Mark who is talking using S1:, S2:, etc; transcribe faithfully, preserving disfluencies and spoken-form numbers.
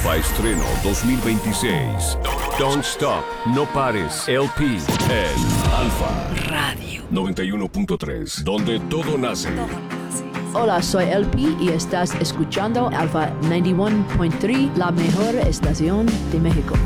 S1: Alfa Estreno dos mil veintiséis. Don't Stop, No Pares, L P en Alfa
S2: Radio
S1: noventa y uno punto tres, donde todo nace.
S2: Hola, soy L P y estás escuchando Alfa noventa y uno punto tres, la mejor estación de México.